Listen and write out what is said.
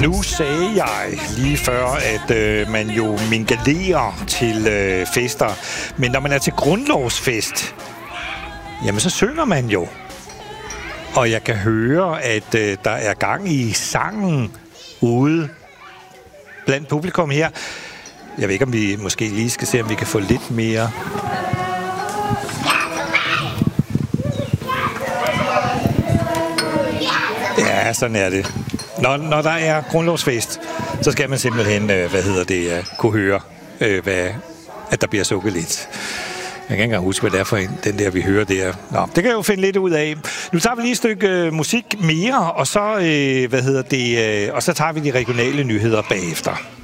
Nu sagde jeg lige før, at man jo mingalerer til fester. Men når man er til grundlovsfest, jamen så synger man jo. Og jeg kan høre, at der er gang i sangen ude blandt publikum her. Jeg ved ikke, om vi måske lige skal se, om vi kan få lidt mere. Ja, sådan er det. Når der er grundlovsfest, så skal man simpelthen, kunne høre, at der bliver sukket lidt. Jeg kan ikke engang huske, hvad det er for den der, vi hører der. Nå, det kan jeg jo finde lidt ud af. Nu tager vi lige et stykke musik mere, og så, og så tager vi de regionale nyheder bagefter.